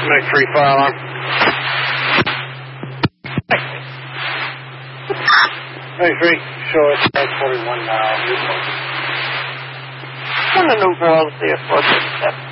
Make 3 fire alarm. 23, show us 41 now. One of the new girls there for this stuff.